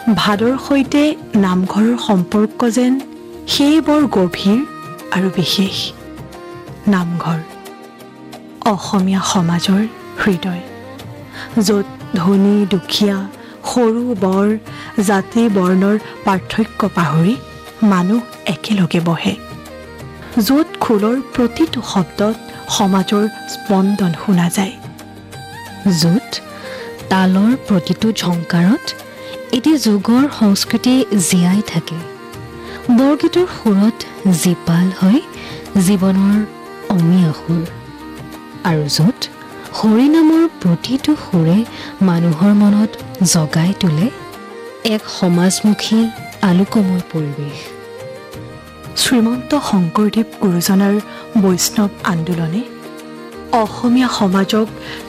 ভাদৰ সৈতে নামঘৰৰ সম্পৰ্ক যেন সেই বৰ গভীৰ আৰু বিশেষ। নামঘৰ অসমীয়া সমাজৰ হৃদয়, য'ত ধনী দুখীয়া, সৰু বৰ, জাতি বৰ্ণৰ পাৰ্থক্য পাহৰি মানুহ একেলগে বহে, য'ত খোলৰ প্ৰতিটো শব্দত সমাজৰ স্পন্দন শুনা যায়, য'ত তালৰ প্ৰতিটো ঝংকাৰত এটি যুগৰ সংস্কৃতি জীয়াই থাকে, বৰগীতৰ সুৰত জীপাল হয় জীৱনৰ অমীয়া সুৰ, আৰু য'ত হৰিনামৰ প্ৰতিটো সুৰে মানুহৰ মনত জগাই তোলে এক সমাজমুখী আলোকময় পৰিৱেশ। শ্ৰীমন্ত শংকৰদেৱ গুৰুজনাৰ বৈষ্ণৱ আন্দোলনে অসমীয়া সমাজক